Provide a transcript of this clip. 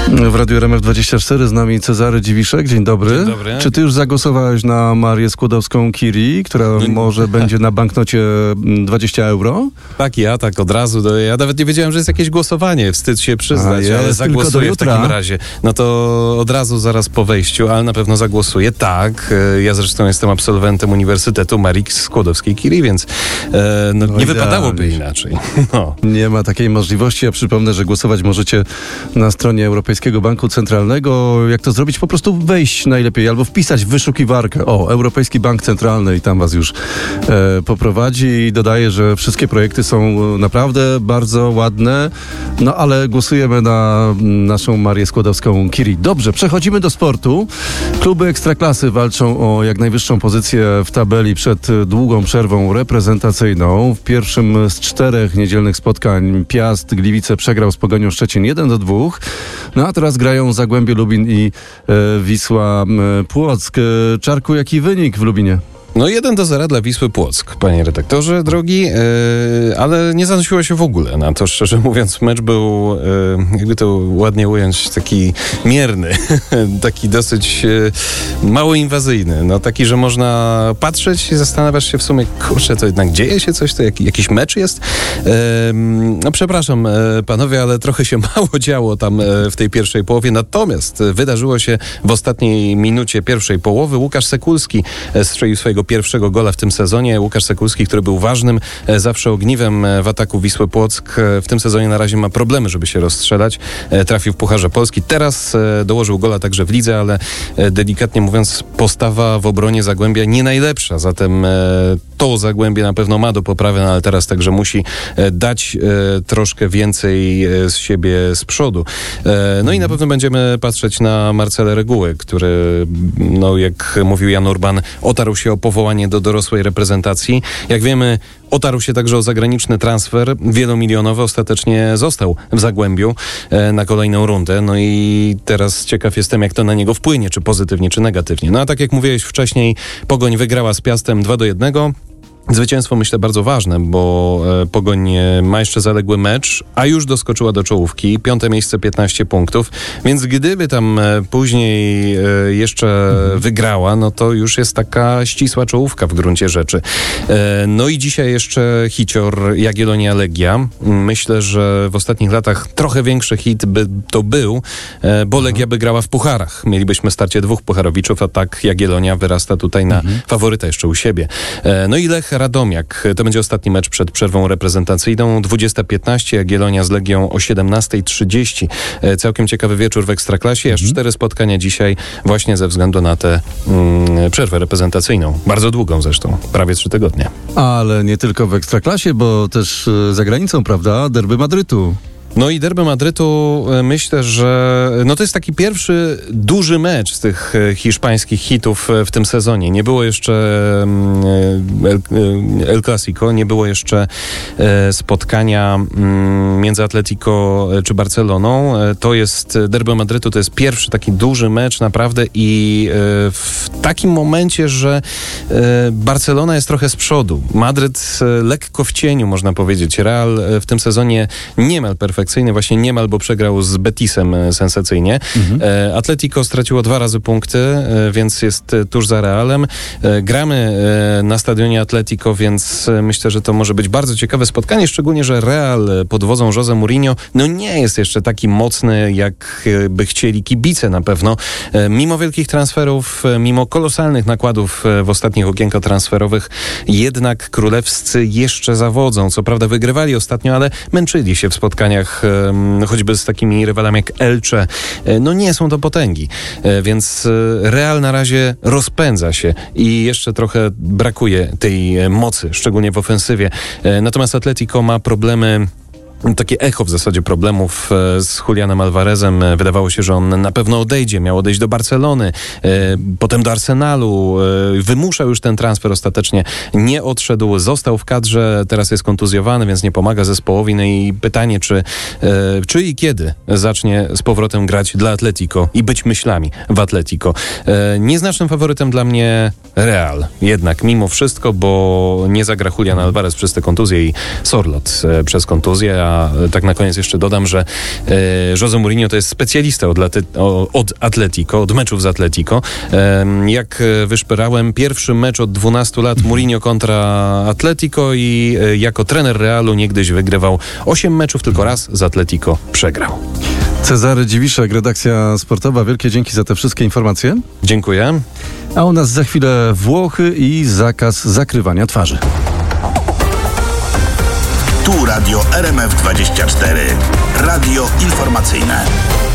W Radiu RMF24 z nami Cezary Dziwiszek. Dzień dobry. Dzień dobry. Czy ty już zagłosowałeś na Marię Skłodowską-Curie, która może będzie na banknocie 20 euro? Tak, ja tak od razu. Ja nawet nie wiedziałem, że jest jakieś głosowanie. Wstyd się przyznać, ale zagłosuję w takim razie. No to od razu, zaraz po wejściu, ale na pewno zagłosuję. Tak, ja zresztą jestem absolwentem Uniwersytetu Marii Skłodowskiej-Curie, więc nie wypadałoby inaczej. No. Nie ma takiej możliwości. Ja przypomnę, że głosować możecie na stronie Europejskiego Banku Centralnego. Jak to zrobić? Po prostu wejść najlepiej albo wpisać w wyszukiwarkę Europejski Bank Centralny i tam was już poprowadzi. I dodaję, że wszystkie projekty są naprawdę bardzo ładne, no ale głosujemy na naszą Marię Skłodowską-Curie. Dobrze, przechodzimy do sportu. Kluby Ekstraklasy walczą o jak najwyższą pozycję w tabeli przed długą przerwą reprezentacyjną. W pierwszym z 4 niedzielnych spotkań Piast Gliwice przegrał z Pogonią Szczecin 1-2. No a teraz grają Zagłębie Lubin i Wisła Płock. Czarku, jaki wynik w Lubinie? No 1-0 dla Wisły Płock, panie redaktorze drogi, ale nie zanosiło się w ogóle na to, szczerze mówiąc. Mecz był, jakby to ładnie ująć, taki mierny, taki dosyć mało inwazyjny. No taki, że można patrzeć i zastanawiasz się w sumie, kurczę, to jednak dzieje się coś, to jakiś mecz jest? No przepraszam panowie, ale trochę się mało działo tam w tej pierwszej połowie, natomiast wydarzyło się w ostatniej minucie pierwszej połowy. Łukasz Sekulski strzelił swojego pierwszego gola w tym sezonie. Łukasz Sekulski, który był ważnym zawsze ogniwem w ataku Wisły Płock, w tym sezonie na razie ma problemy, żeby się rozstrzelać. Trafił w Pucharze Polski. Teraz dołożył gola także w lidze, ale delikatnie mówiąc postawa w obronie Zagłębia nie najlepsza. Zatem to Zagłębie na pewno ma do poprawy, ale teraz także musi dać troszkę więcej z siebie z przodu. No i na pewno będziemy patrzeć na Marcela Regułę, który, no jak mówił Jan Urban, otarł się o powołanie do dorosłej reprezentacji. Jak wiemy, otarł się także o zagraniczny transfer wielomilionowy. Ostatecznie został w Zagłębiu na kolejną rundę. No i teraz ciekaw jestem, jak to na niego wpłynie, czy pozytywnie, czy negatywnie. No a tak jak mówiłeś wcześniej, Pogoń wygrała z Piastem 2-1. Zwycięstwo, myślę, bardzo ważne, bo Pogoń ma jeszcze zaległy mecz, a już doskoczyła do czołówki. 5. miejsce, 15 punktów. Więc gdyby tam później jeszcze wygrała, no to już jest taka ścisła czołówka w gruncie rzeczy. No i dzisiaj jeszcze hicior Jagiellonia Legia. Myślę, że w ostatnich latach trochę większy hit by to był, bo Legia by grała w pucharach. Mielibyśmy starcie 2 pucharowiczów, a tak Jagiellonia wyrasta tutaj na faworyta jeszcze u siebie. No i Lech Radomiak. To będzie ostatni mecz przed przerwą reprezentacyjną. 20:15, Jagiellonia z Legią o 17:30. Całkiem ciekawy wieczór w Ekstraklasie. Aż 4 spotkania dzisiaj właśnie ze względu na tę przerwę reprezentacyjną. Bardzo długą zresztą. Prawie 3 tygodnie. Ale nie tylko w Ekstraklasie, bo też za granicą, prawda? Derby Madrytu. No i derby Madrytu, myślę, że to jest taki pierwszy duży mecz z tych hiszpańskich hitów w tym sezonie. Nie było jeszcze El Clasico, nie było jeszcze spotkania między Atletico czy Barceloną. To jest derby Madrytu, to jest pierwszy taki duży mecz naprawdę i w takim momencie, że Barcelona jest trochę z przodu. Madryt lekko w cieniu, można powiedzieć. Real w tym sezonie niemal perfekcyjny, właśnie niemal, bo przegrał z Betisem sensacyjnie. Atletico straciło 2 razy punkty, więc jest tuż za Realem. Gramy na stadionie Atletico, więc myślę, że to może być bardzo ciekawe spotkanie, szczególnie, że Real pod wodzą José Mourinho nie jest jeszcze taki mocny, jak by chcieli kibice na pewno. Mimo wielkich transferów, mimo kolosalnych nakładów w ostatnich okienkach transferowych, jednak królewscy jeszcze zawodzą. Co prawda wygrywali ostatnio, ale męczyli się w spotkaniach choćby z takimi rywalami jak Elche. Nie są to potęgi, więc Real na razie rozpędza się i jeszcze trochę brakuje tej mocy, szczególnie w ofensywie. Natomiast Atletico ma problemy, takie echo w zasadzie problemów z Julianem Alvarezem. Wydawało się, że on na pewno odejdzie. Miał odejść do Barcelony, potem do Arsenalu. Wymuszał już ten transfer ostatecznie. Nie odszedł, został w kadrze. Teraz jest kontuzjowany, więc nie pomaga zespołowi. No i pytanie, czy i kiedy zacznie z powrotem grać dla Atletico i być myślami w Atletico. Nieznacznym faworytem dla mnie Real. Jednak mimo wszystko, bo nie zagra Julian Alvarez przez tę kontuzję i Sorloth przez kontuzję, Ja tak na koniec jeszcze dodam, że José Mourinho to jest specjalista od Atletico, od meczów z Atletico. Jak wyszperałem, pierwszy mecz od 12 lat Mourinho kontra Atletico i jako trener Realu niegdyś wygrywał 8 meczów, tylko raz z Atletico przegrał. Cezary Dziwiszek, redakcja sportowa. Wielkie dzięki za te wszystkie informacje. Dziękuję. A u nas za chwilę Włochy i zakaz zakrywania twarzy. Tu Radio RMF24. Radio informacyjne.